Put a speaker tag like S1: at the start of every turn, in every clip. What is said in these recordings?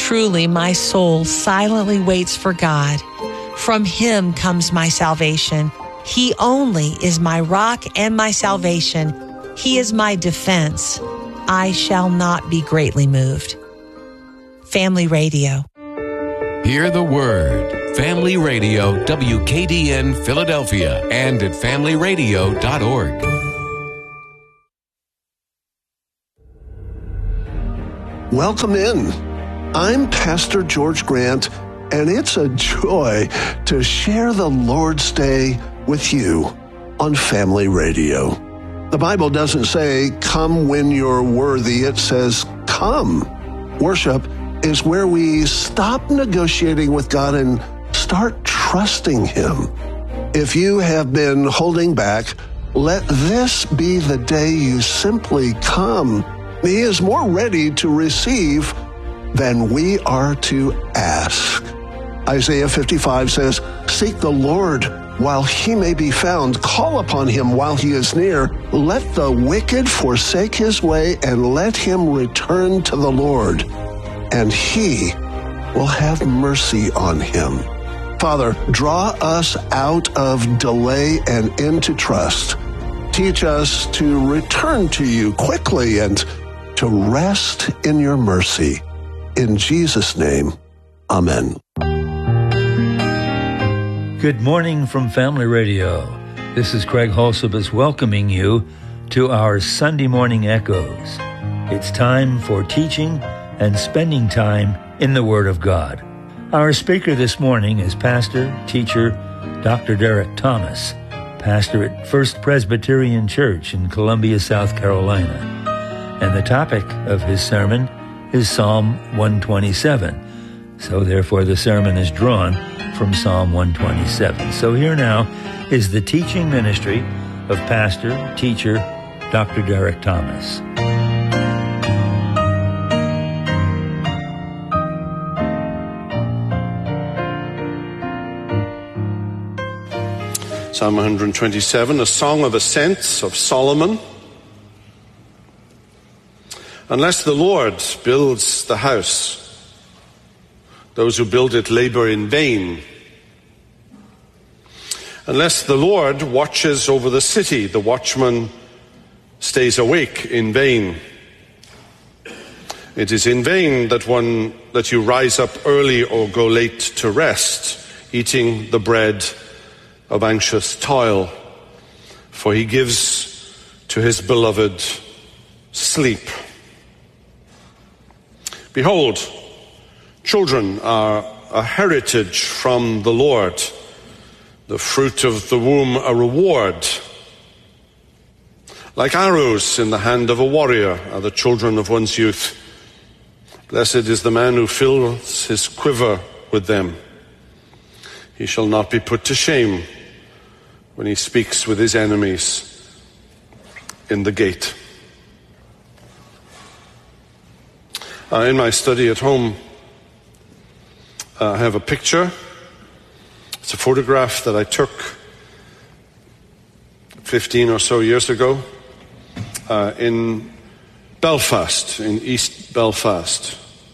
S1: Truly, my soul silently waits for God. From him comes my salvation. He only is my rock and my salvation. He is my defense. I shall not be greatly moved. Family Radio.
S2: Hear the word. Family Radio, WKDN Philadelphia, and at familyradio.org.
S3: Welcome in. I'm Pastor George Grant, and it's a joy to share the Lord's Day with you on Family Radio. The Bible doesn't say, come when you're worthy. It says, come. Worship is where we stop negotiating with God and start trusting Him. If you have been holding back, let this be the day you simply come. He is more ready to receive than we are to ask. Isaiah 55 says, seek the Lord while he may be found. Call upon him while he is near. Let the wicked forsake his way and let him return to the Lord, and he will have mercy on him. Father, draw us out of delay and into trust. Teach us to return to you quickly and to rest in your mercy. In Jesus' name, amen.
S4: Good morning from Family Radio. This is Craig Holsabus welcoming you to our Sunday morning echoes. It's time for teaching and spending time in the Word of God. Our speaker this morning is pastor, teacher, Dr. Derek Thomas, pastor at First Presbyterian Church in Columbia, South Carolina. And the topic of his sermon is Psalm 127. So therefore the sermon is drawn from Psalm 127. So here now is the teaching ministry of pastor, teacher, Dr. Derek Thomas.
S5: Psalm 127, a song of ascents of Solomon. Unless the Lord builds the house, those who build it labor in vain. Unless the Lord watches over the city, the watchman stays awake in vain. It is in vain that you rise up early or go late to rest, eating the bread of anxious toil, for he gives to his beloved sleep. Behold, children are a heritage from the Lord, the fruit of the womb a reward. Like arrows in the hand of a warrior are the children of one's youth. Blessed is the man who fills his quiver with them. He shall not be put to shame when he speaks with his enemies in the gate. In my study at home, I have a picture. It's a photograph that I took 15 or so years ago in Belfast, in East Belfast.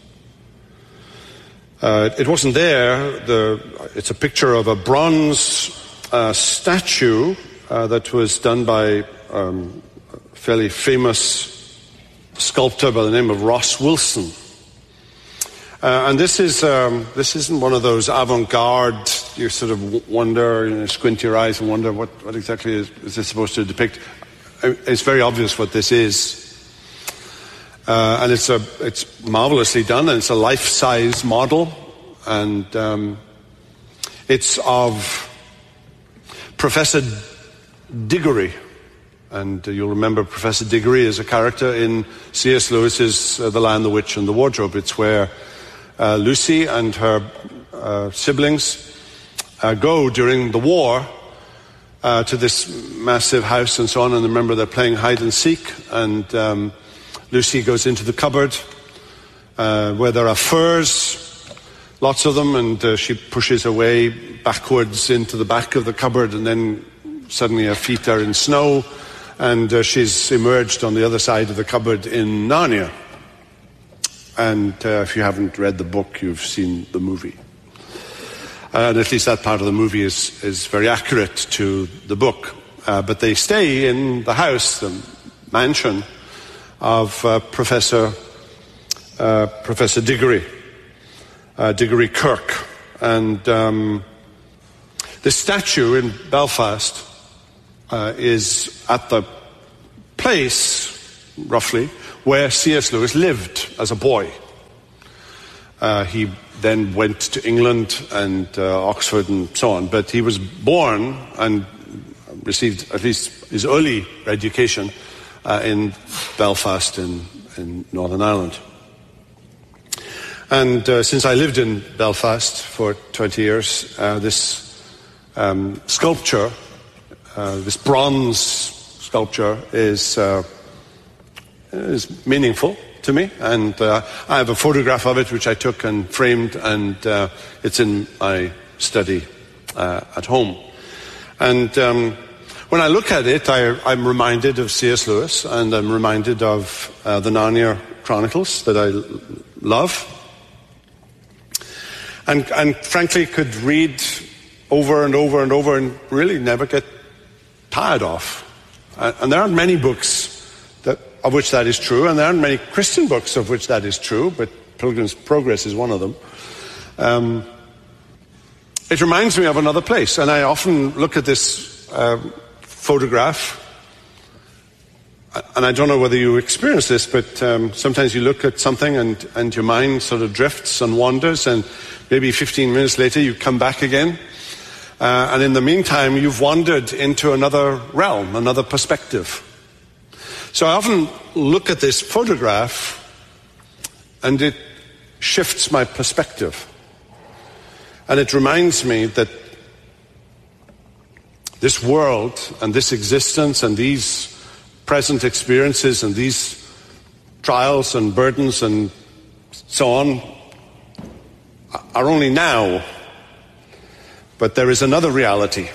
S5: It wasn't there. It's a picture of a bronze statue that was done by a fairly famous sculptor by the name of Ross Wilson. And this isn't one of those avant-garde, you sort of wonder, squint your eyes and wonder what exactly is this supposed to depict. It's very obvious what this is. And it's marvelously done, and it's a life-size model, and it's of Professor Diggory. And you'll remember Professor Diggory as a character in C.S. Lewis's The Lion, the Witch, and the Wardrobe. It's where Lucy and her siblings go during the war to this massive house and so on. And remember, they're playing hide and seek, and Lucy goes into the cupboard where there are furs, lots of them, and she pushes her way backwards into the back of the cupboard, and then suddenly her feet are in snow, and she's emerged on the other side of the cupboard in Narnia. And if you haven't read the book, you've seen the movie. And at least that part of the movie is very accurate to the book. But they stay in the house, the mansion of Professor Diggory, Diggory Kirk. And this statue in Belfast is at the place, roughly, where C.S. Lewis lived as a boy. He then went to England and Oxford and so on, but he was born and received at least his early education in Belfast in Northern Ireland. And since I lived in Belfast for 20 years, this sculpture, this bronze sculpture is meaningful to me, and I have a photograph of it which I took and framed, and it's in my study at home. And when I look at it, I'm reminded of C.S. Lewis, and I'm reminded of the Narnia Chronicles that I love, and frankly could read over and over and over and really never get tired of. And there aren't many books of which that is true, and there aren't many Christian books of which that is true, but Pilgrim's Progress is one of them. It reminds me of another place, and I often look at this photograph, and I don't know whether you experience this, but sometimes you look at something and your mind sort of drifts and wanders, and maybe 15 minutes later you come back again, and in the meantime you've wandered into another realm, another perspective. So I often look at this photograph and it shifts my perspective. And it reminds me that this world and this existence and these present experiences and these trials and burdens and so on are only now. But there is another reality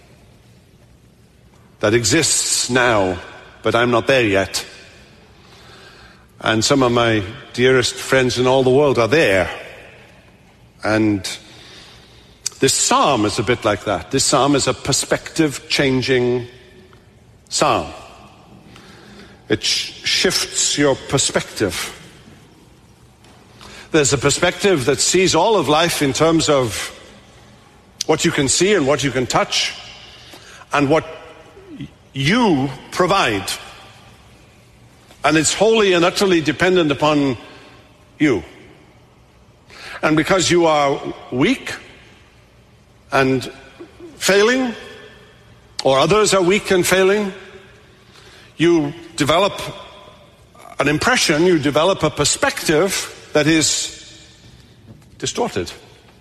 S5: that exists now, but I'm not there yet. And some of my dearest friends in all the world are there. And this psalm is a bit like that. This psalm is a perspective-changing psalm. It shifts your perspective. There's a perspective that sees all of life in terms of what you can see and what you can touch, and what you provide. And it's wholly and utterly dependent upon you. And because you are weak and failing, or others are weak and failing, you develop an impression, you develop a perspective that is distorted.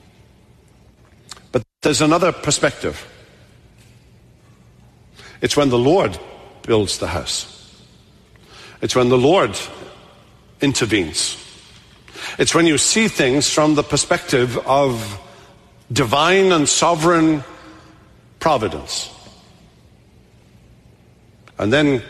S5: But there's another perspective. It's when the Lord builds the house. It's when the Lord intervenes. It's when you see things from the perspective of divine and sovereign providence. And then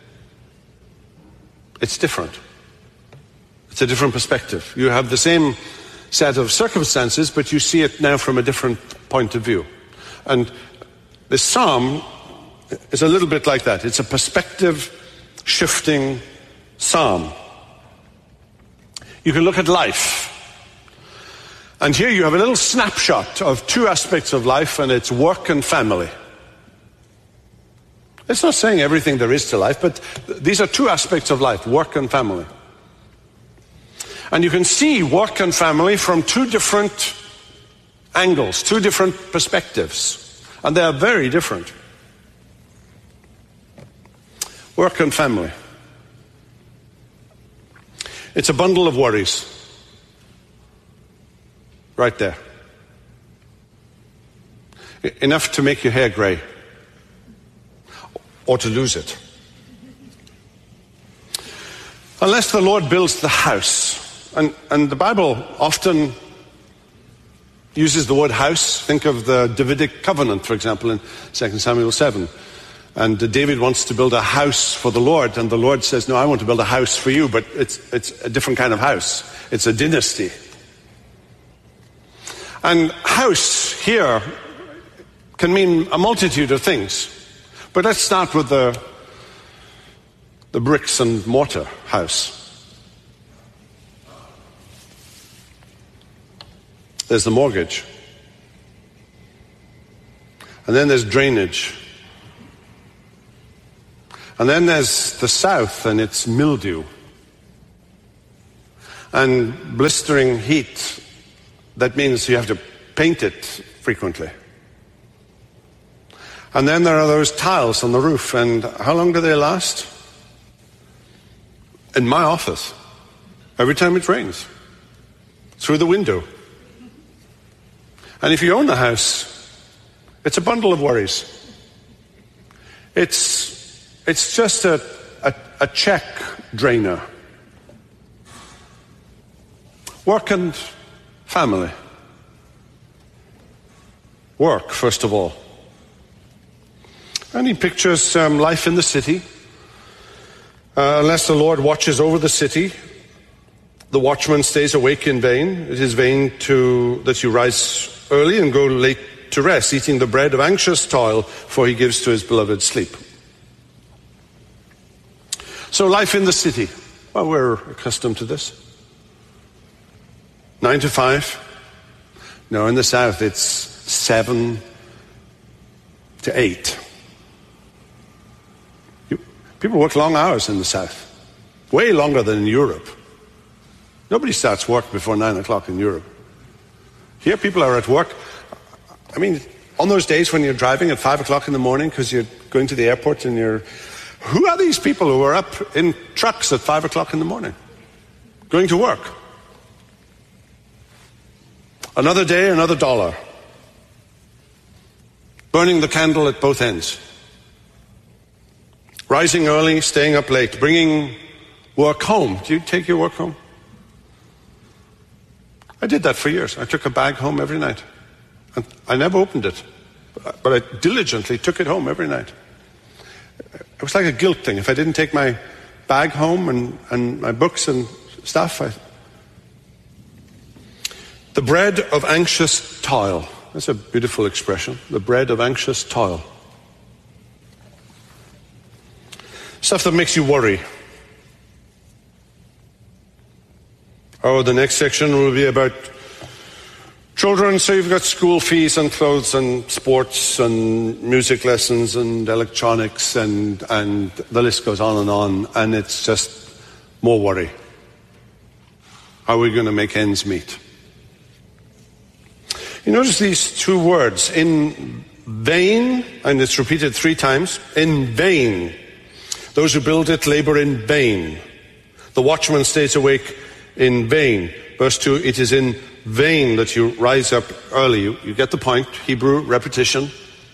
S5: it's different. It's a different perspective. You have the same set of circumstances, but you see it now from a different point of view. And this psalm is a little bit like that. It's a perspective-shifting psalm. You can look at life. And here you have a little snapshot of two aspects of life, and it's work and family. It's not saying everything there is to life, but these are two aspects of life, work and family. And you can see work and family from two different angles, two different perspectives. And they are very different. Work and family. It's a bundle of worries. Right there. Enough to make your hair grey. Or to lose it. Unless the Lord builds the house. And the Bible often uses the word house. Think of the Davidic covenant, for example, in 2 Samuel 7. And David wants to build a house for the Lord, and the Lord says, no, I want to build a house for you, but it's a different kind of house. It's a dynasty. And house here can mean a multitude of things. But let's start with the bricks and mortar house. There's the mortgage. And then there's drainage. And then there's the south and its mildew. And blistering heat. That means you have to paint it frequently. And then there are those tiles on the roof. And how long do they last? In my office, every time it rains, through the window. And if you own the house, it's a bundle of worries. It's just a check drainer. Work and family. Work, first of all. And he pictures life in the city. Unless the Lord watches over the city, the watchman stays awake in vain. It is vain that you rise early and go late to rest, eating the bread of anxious toil, for he gives to his beloved sleep. So life in the city. Well, we're accustomed to this. 9 to 5. No, in the south it's 7 to 8. People work long hours in the south. Way longer than in Europe. Nobody starts work before 9 o'clock in Europe. Here people are at work. I mean, on those days when you're driving at 5 o'clock in the morning because you're going to the airport and who are these people who are up in trucks at 5 o'clock in the morning? Going to work. Another day, another dollar. Burning the candle at both ends. Rising early, staying up late, bringing work home. Do you take your work home? I did that for years. I took a bag home every night. And I never opened it. But I diligently took it home every night. It was like a guilt thing. If I didn't take my bag home and my books and stuff, the bread of anxious toil. That's a beautiful expression. The bread of anxious toil. Stuff that makes you worry. Oh, the next section will be about children. So you've got school fees and clothes and sports and music lessons and electronics and the list goes on, and it's just more worry. How are we going to make ends meet? You notice these two words, in vain, and it's repeated 3 times, in vain. Those who build it labor in vain. The watchman stays awake in vain. Verse 2, it is in vain that you rise up early. You get the point. Hebrew repetition.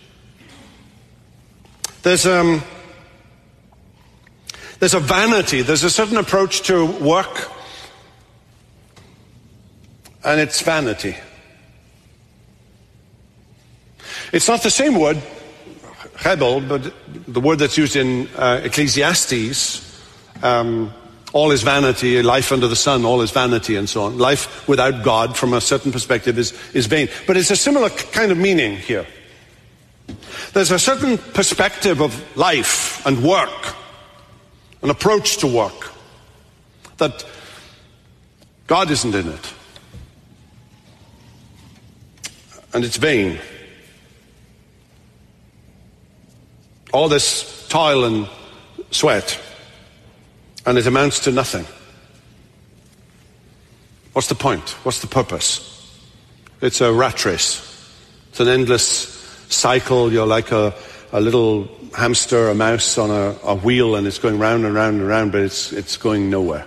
S5: There's a vanity. There's a certain approach to work, and it's vanity. It's not the same word, chebel, but the word that's used in Ecclesiastes. All is vanity, life under the sun, all is vanity, and so on. Life without God, from a certain perspective, is vain. But it's a similar kind of meaning here. There's a certain perspective of life and work, an approach to work, that God isn't in it. And it's vain. All this toil and sweat, and it amounts to nothing. What's the point? What's the purpose? It's a rat race. It's an endless cycle. You're like a little hamster, a mouse on a wheel, and it's going round and round and round, but it's going nowhere.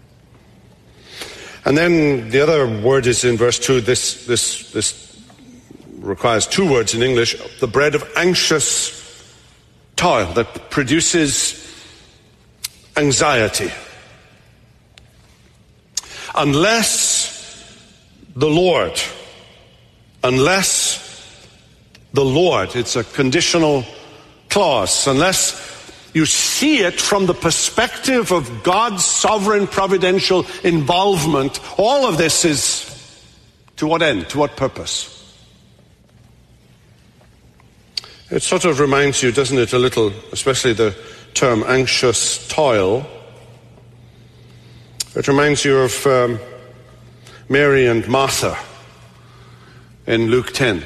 S5: And then the other word is in verse 2. This requires 2 words in English. The bread of anxious toil that produces anxiety. Unless the Lord, it's a conditional clause, unless you see it from the perspective of God's sovereign providential involvement, all of this is to what end, to what purpose? It sort of reminds you, doesn't it, a little, especially the term anxious toil. It reminds you of Mary and Martha in Luke 10.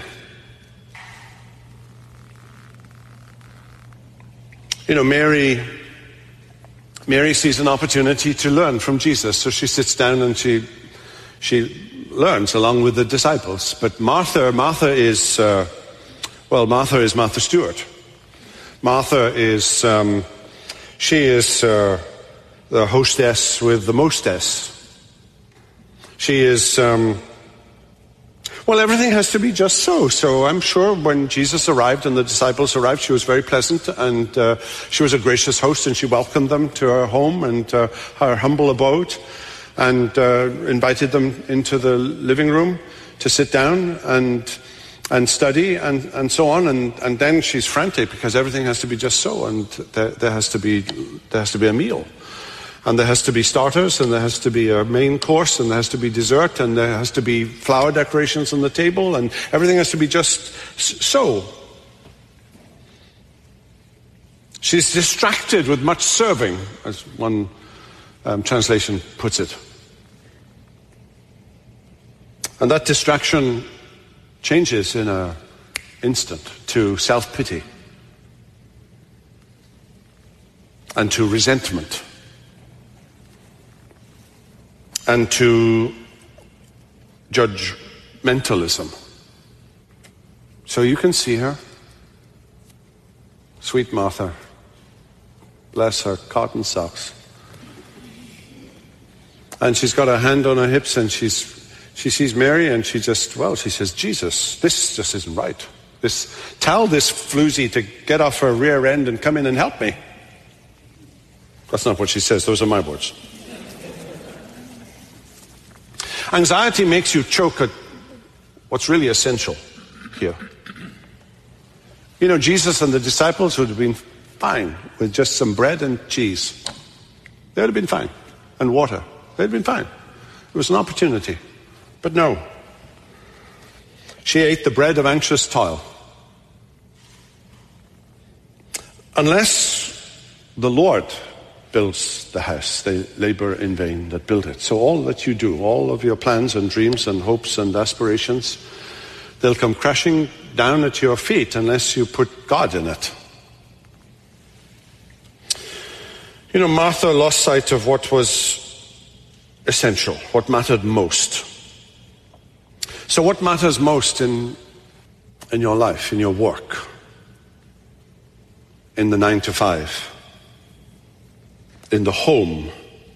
S5: You know, Mary sees an opportunity to learn from Jesus, so she sits down and she learns along with the disciples. But Martha is Martha Stewart. Martha is she is the hostess with the mostess. She is everything has to be just so. So I'm sure when Jesus arrived and the disciples arrived, she was very pleasant, and she was a gracious host, and she welcomed them to her home and her humble abode, and invited them into the living room to sit down and study and so on. And then she's frantic because everything has to be just so, and there has to be a meal. And there has to be starters, and there has to be a main course, and there has to be dessert, and there has to be flower decorations on the table, and everything has to be just so. She's distracted with much serving, as one translation puts it. And that distraction changes in an instant to self-pity and to resentment and to judgmentalism. So you can see her, sweet Martha, bless her cotton socks. And she's got her hand on her hips, and she sees Mary, and she says, Jesus, this just isn't right. Tell this floozy to get off her rear end and come in and help me. That's not what she says, those are my words. Anxiety makes you choke at what's really essential here. You know, Jesus and the disciples would have been fine with just some bread and cheese. They would have been fine. And water. They'd have been fine. It was an opportunity. But no. She ate the bread of anxious toil. Unless the Lord builds the house, they labor in vain that build it. So all that you do, all of your plans and dreams and hopes and aspirations, they'll come crashing down at your feet unless you put God in it. You know, Martha lost sight of what was essential, what mattered most. So what matters most in your life, in your work, in the 9 to 5? In the home,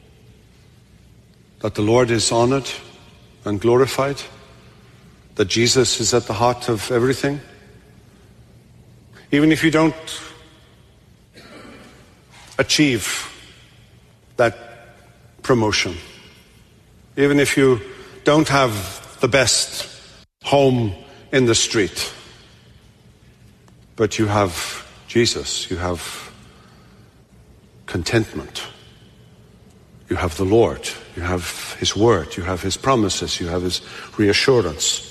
S5: that the Lord is honored and glorified, that Jesus is at the heart of everything. Even if you don't achieve that promotion, even if you don't have the best home in the street, but you have Jesus, you have contentment. You have the Lord. You have His Word. You have His promises. You have His reassurance.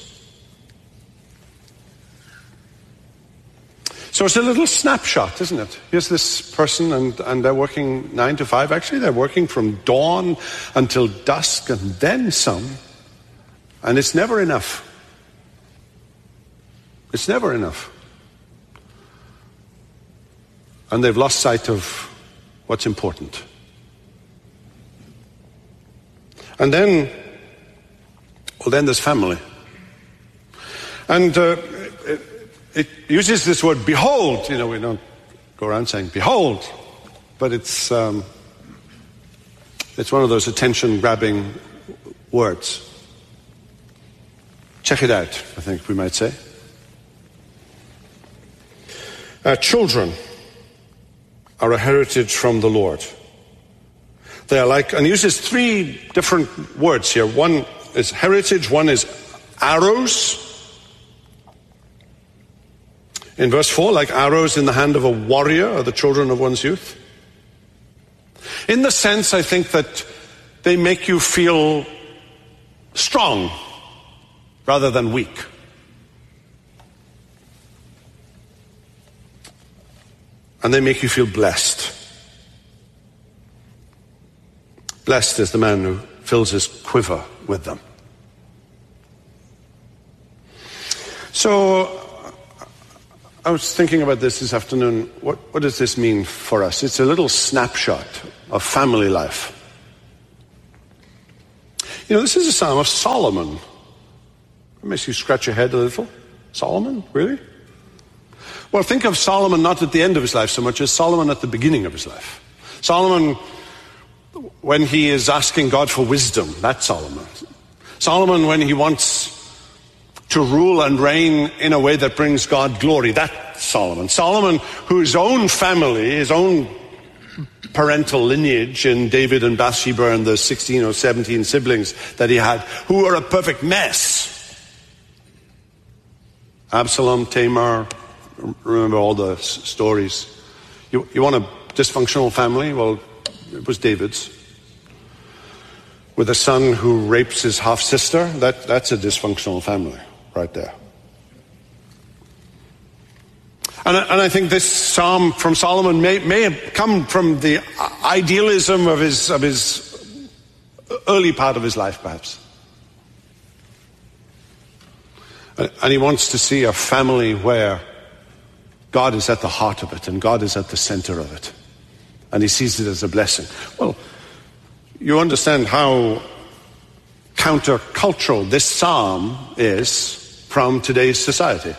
S5: So it's a little snapshot, isn't it? Here's this person, and they're working 9 to 5. Actually, they're working from dawn until dusk and then some. And it's never enough. It's never enough. And they've lost sight of what's important. And then there's family. And it uses this word, behold. You know, we don't go around saying, behold. But it's one of those attention-grabbing words. Check it out, I think we might say. Children are a heritage from the Lord. They are like, and he uses 3 different words here. One is heritage, one is arrows. In verse 4, like arrows in the hand of a warrior are the children of one's youth. In the sense, I think, that they make you feel strong rather than weak. And they make you feel blessed. Blessed is the man who fills his quiver with them. So, I was thinking about this afternoon. What does this mean for us? It's a little snapshot of family life. You know, this is a Psalm of Solomon. It makes you scratch your head a little. Solomon? Really? Well, think of Solomon not at the end of his life so much as Solomon at the beginning of his life. Solomon, when he is asking God for wisdom, that's Solomon. Solomon, when he wants to rule and reign in a way that brings God glory, that's Solomon. Solomon, whose own family, his own parental lineage in David and Bathsheba and the 16 or 17 siblings that he had, who were a perfect mess. Absalom, Tamar, remember all the stories. You want a dysfunctional family? Well, it was David's. With a son who rapes his half-sister, that's a dysfunctional family right there. And I think this psalm from Solomon may have come from the idealism of his early part of his life, perhaps. And he wants to see a family where God is at the heart of it and God is at the center of it. And he sees it as a blessing. Well, you understand how countercultural this psalm is from today's society.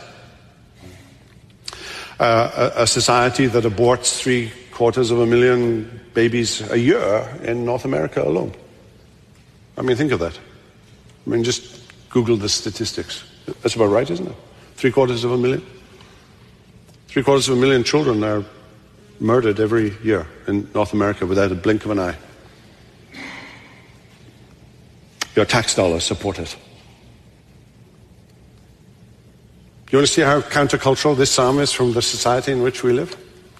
S5: A society that aborts 750,000 babies a year in North America alone. I mean, think of that. I mean, just Google the statistics. That's about right, isn't it? 750,000. 750,000 children are murdered every year in North America without a blink of an eye. Your tax dollars support it. You want to see how countercultural this psalm is from the society in which we live?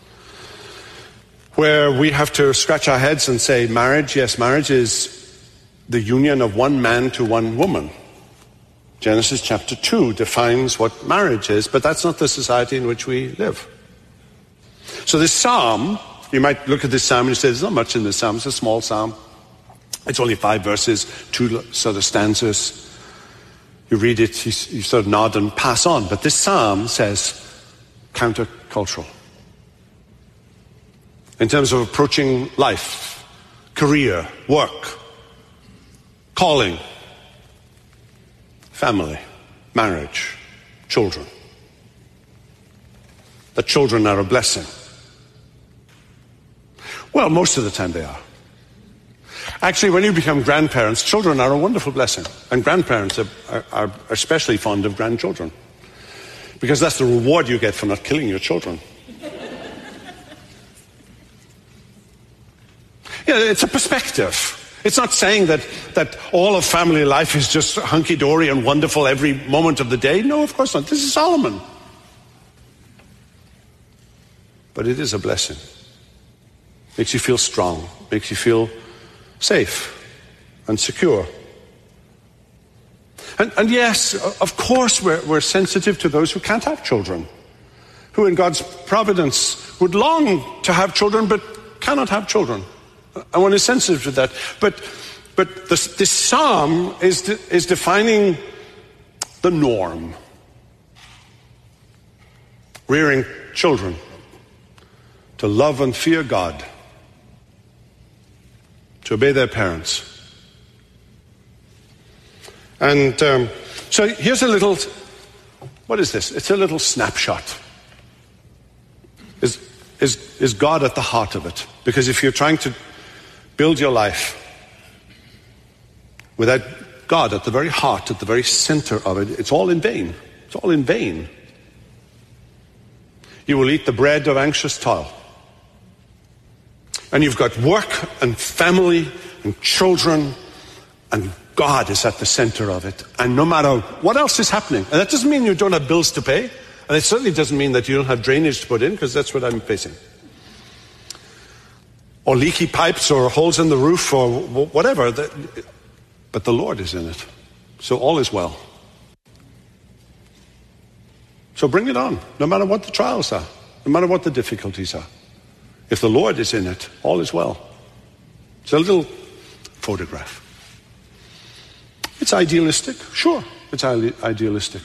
S5: Where we have to scratch our heads and say, marriage, yes, marriage is the union of one man to one woman. Genesis chapter 2 defines what marriage is, but that's not the society in which we live. So this psalm, you might look at this psalm and say, there's not much in this psalm, it's a small psalm. It's only 5 verses, 2 sort of stanzas. You read it, you sort of nod and pass on. But this psalm says countercultural. In terms of approaching life, career, work, calling, family, marriage, children. The children are a blessing. Well, most of the time they are. Actually, when you become grandparents, children are a wonderful blessing. And grandparents are especially fond of grandchildren. Because that's the reward you get for not killing your children. Yeah, it's a perspective. It's not saying that all of family life is just hunky-dory and wonderful every moment of the day. No, of course not. This is Solomon. But it is a blessing. Makes you feel strong. Makes you feel safe and secure. And yes, of course we're sensitive to those who can't have children, who in God's providence would long to have children but cannot have children. And one is sensitive to that. But this psalm is defining the norm. Rearing children to love and fear God, to obey their parents. And so here's a little, what is this? It's a little snapshot. Is God at the heart of it? Because if you're trying to build your life without God at the very heart, at the very center of it, it's all in vain. It's all in vain. You will eat the bread of anxious toil. And you've got work and family and children, and God is at the center of it. And no matter what else is happening, and that doesn't mean you don't have bills to pay, And it certainly doesn't mean that you don't have drainage to put in, because that's what I'm facing. Or leaky pipes, or holes in the roof, or whatever. But the Lord is in it. So all is well. So bring it on, no matter what the trials are, no matter what the difficulties are. If the Lord is in it, all is well. It's a little photograph. It's idealistic. Sure, it's idealistic.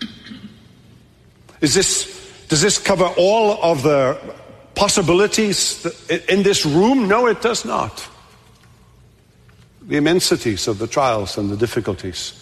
S5: Does this cover all of the possibilities in this room? No, it does not. The immensities of the trials and the difficulties.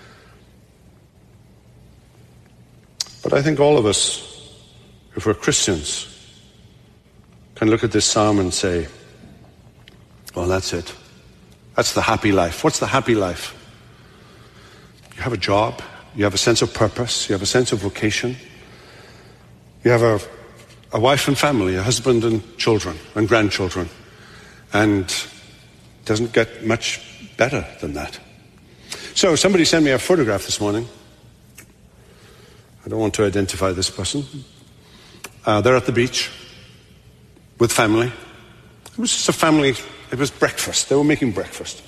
S5: But I think all of us, if we're Christians, can look at this psalm and say, well, that's it. That's the happy life. What's the happy life? You have a job. You have a sense of purpose. You have a sense of vocation. You have a wife and family, a husband and children and grandchildren. And it doesn't get much better than that. So somebody sent me a photograph this morning. I don't want to identify this person. They're at the beach with family. It was just a family. It was breakfast. They were making breakfast.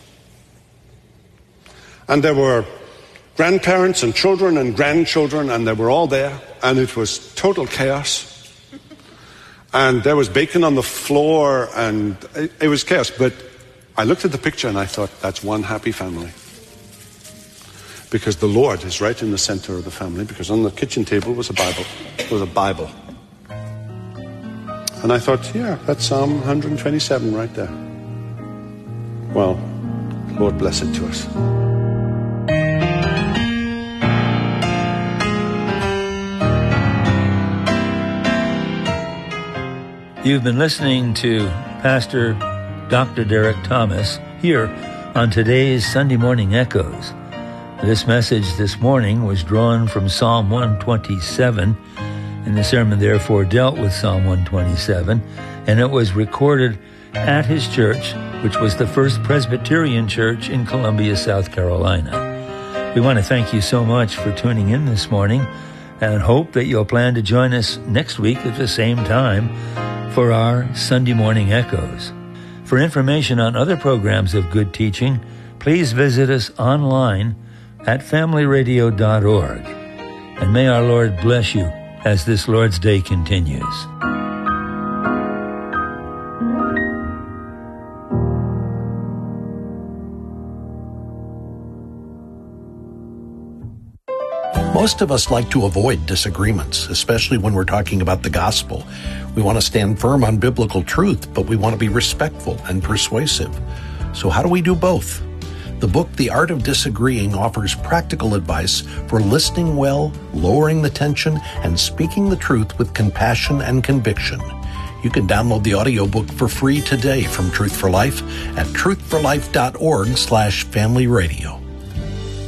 S5: And there were grandparents and children and grandchildren, and they were all there. And it was total chaos. And there was bacon on the floor, and it was chaos. But I looked at the picture and I thought, that's one happy family. Because the Lord is right in the center of the family, because on the kitchen table was a Bible. It was a Bible. And I thought, yeah, that's Psalm 127 right there. Well, Lord bless it to us.
S4: You've been listening to Pastor Dr. Derek Thomas here on today's Sunday Morning Echoes. This message this morning was drawn from Psalm 127, and the sermon therefore dealt with Psalm 127, and it was recorded at his church, which was the First Presbyterian Church in Columbia, South Carolina. We want to thank you so much for tuning in this morning, and hope that you'll plan to join us next week at the same time for our Sunday Morning Echoes. For information on other programs of good teaching, please visit us online at familyradio.org. And may our Lord bless you as this Lord's Day continues.
S6: Most of us like to avoid disagreements, especially when we're talking about the gospel. We want to stand firm on biblical truth, but we want to be respectful and persuasive. So how do we do both? The book, The Art of Disagreeing, offers practical advice for listening well, lowering the tension, and speaking the truth with compassion and conviction. You can download the audiobook for free today from Truth for Life at truthforlife.org/familyradio.